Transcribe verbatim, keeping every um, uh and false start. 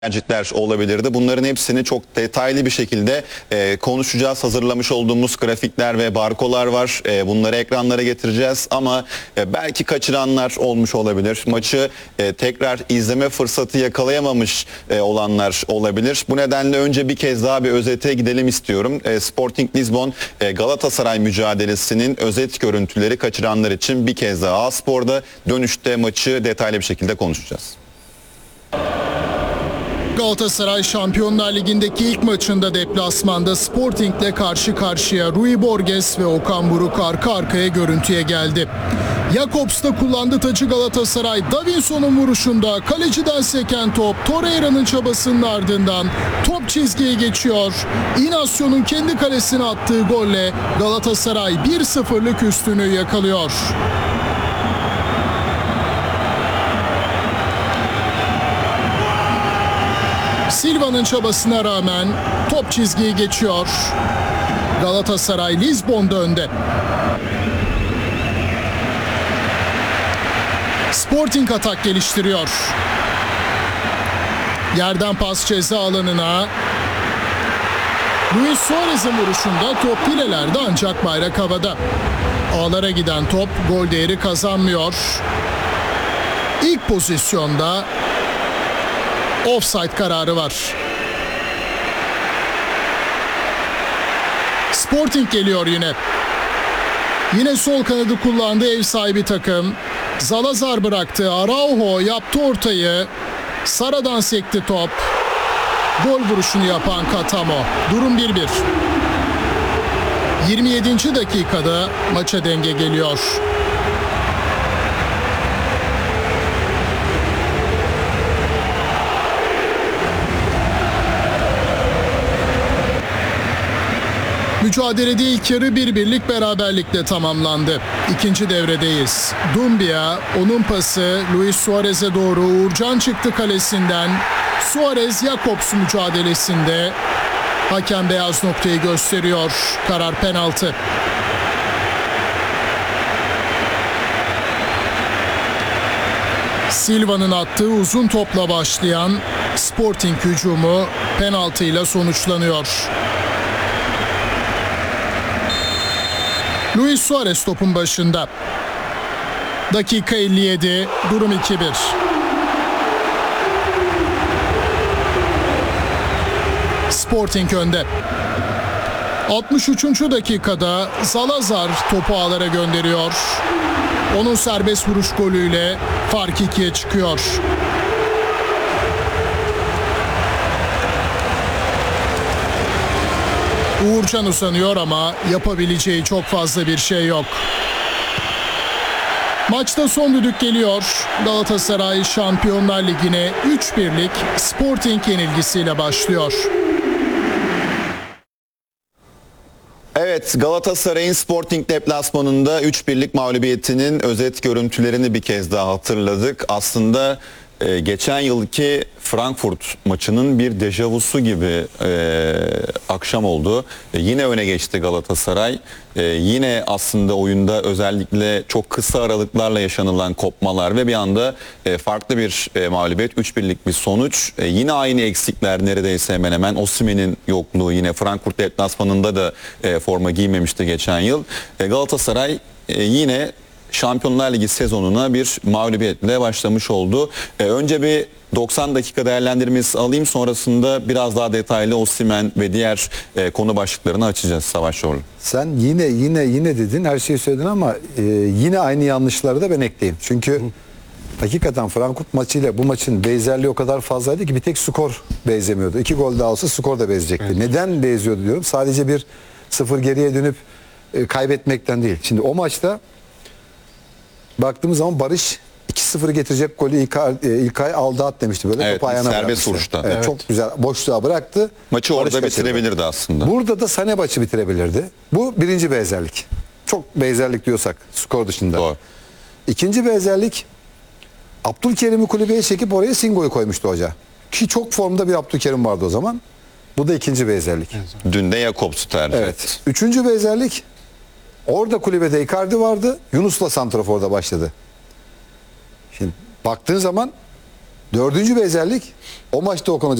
tercihler olabilirdi. Bunların hepsini çok detaylı bir şekilde e, konuşacağız. Hazırlamış olduğumuz grafikler ve barkolar var. E, bunları ekranlara getireceğiz ama e, belki kaçıranlar olmuş olabilir. Maçı e, tekrar izleme fırsatı yakalayamamış e, olanlar olabilir. Bu nedenle önce bir kez daha bir özete gidelim istiyorum. E, Sporting Lisbon e, Galatasaray mücadelesinin özet görüntüleri kaçıranlar için bir kez daha A-Spor'da, dönüşte maçı detaylı bir şekilde konuşacağız. Galatasaray Şampiyonlar Ligi'ndeki ilk maçında deplasmanda Sporting'le karşı karşıya. Rui Borges ve Okan Buruk arka arkaya görüntüye geldi. Jakobs'ta kullandı tacı Galatasaray. Davinson'un vuruşunda kaleciden seken top Torreira'nın çabasının ardından top çizgiye geçiyor. Inaccio'nun kendi kalesine attığı golle Galatasaray bir sıfırlık üstünü yakalıyor. Silva'nın çabasına rağmen top çizgiyi geçiyor. Galatasaray Lizbon'da önde. Sporting atak geliştiriyor. Yerden pas ceza alanına. Luis Suarez'in vuruşunda top filelerde ancak bayrak havada. Ağlara giden top gol değeri kazanmıyor. İlk pozisyonda offside kararı var. Sporting geliyor yine. Yine sol kanadı kullandı ev sahibi takım. Zalazar bıraktı. Araujo yaptı ortayı. Sara'dan sekti top. Gol vuruşunu yapan Katamo. Durum bir bir. yirmi yedinci dakikada maça denge geliyor. Mücadelede ilk yarı bir birlik beraberlikle tamamlandı. İkinci devredeyiz. Doumbia, onun pası Luis Suarez'e doğru. Uğurcan çıktı kalesinden. Suarez Jakobs mücadelesinde. Hakem beyaz noktayı gösteriyor. Karar penaltı. Silva'nın attığı uzun topla başlayan Sporting hücumu penaltıyla sonuçlanıyor. Luis Suarez topun başında. Dakika elli yedi, durum iki bir. Sporting önde. altmış üçüncü dakikada Zalazar topu ağlara gönderiyor. Onun serbest vuruş golüyle fark ikiye çıkıyor. Uğurcan uzanıyor ama yapabileceği çok fazla bir şey yok. Maçta son düdük geliyor. Galatasaray Şampiyonlar Ligi'ne üç birlik Sporting yenilgisiyle başlıyor. Evet, Galatasaray'ın Sporting deplasmanında üç birlik mağlubiyetinin özet görüntülerini bir kez daha hatırladık. Aslında e, geçen yılki Frankfurt maçının bir dejavusu gibi e, akşam oldu. E, yine öne geçti Galatasaray. E, yine aslında oyunda özellikle çok kısa aralıklarla yaşanılan kopmalar ve bir anda e, farklı bir e, mağlubiyet, üç birlik bir sonuç. E, yine aynı eksikler neredeyse hemen hemen. Osimhen'in yokluğu, yine Frankfurt deplasmanında da e, forma giymemişti geçen yıl. E, Galatasaray e, yine Şampiyonlar Ligi sezonuna bir mağlubiyetle başlamış oldu. Ee, önce bir doksan dakika değerlendirmesi alayım, sonrasında biraz daha detaylı Osimhen ve diğer e, konu başlıklarını açacağız Savaş Şorlu. Sen yine yine yine dedin, her şeyi söyledin ama e, yine aynı yanlışları da ben ekleyeyim. Çünkü Hı. hakikaten Frankfurt maçıyla bu maçın benzerliği o kadar fazlaydı ki bir tek skor benzemiyordu. İki gol daha olsa skor da benzeyecekti. Evet. Neden benziyordu diyorum. Sadece bir sıfır geriye dönüp e, kaybetmekten değil. Şimdi o maçta baktığımız zaman Barış iki sıfır getirecek golü İlkay, İlkay aldı at demişti. Böyle evet, serbest vuruşta. Evet, evet. Çok güzel boşluğa bıraktı. Maçı Barış orada kaçırdı. bitirebilirdi aslında. Burada da Sané maçı bitirebilirdi. Bu birinci benzerlik. Çok benzerlik diyorsak skor dışında. Doğru. İkinci benzerlik, Abdülkerim'i kulübeye çekip oraya Singo'yu koymuştu hoca. Ki çok formda bir Abdülkerim vardı o zaman. Bu da ikinci benzerlik. Dün de Jakobs'u tercih evet. etti. Üçüncü benzerlik, orada kulübede Icardi vardı. Yunus'la santraforda başladı. Şimdi baktığın zaman Dördüncü benzerlik o maçta Okan Hoca